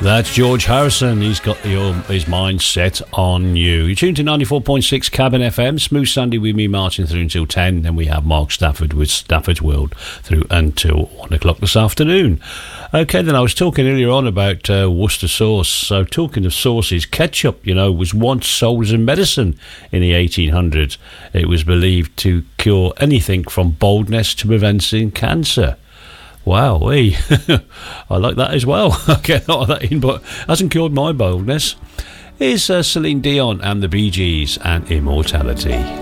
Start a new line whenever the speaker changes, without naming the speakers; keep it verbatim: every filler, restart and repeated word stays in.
That's George Harrison. He's got the, his mind set on you. You're tuned to ninety-four point six Cabin F M. Smooth Sunday with me, Martin, through until ten. Then we have Mark Stafford with Stafford's World through until one o'clock this afternoon. Okay, then I was talking earlier on about uh, Worcester sauce. So talking of sauces, ketchup, you know, was once sold as a medicine in the eighteen hundreds. It was believed to cure anything from baldness to preventing cancer. Wow, hey. I like that as well. I get a lot of that in, but hasn't cured my baldness. Here's uh, Celine Dion and the Bee Gees and Immortality.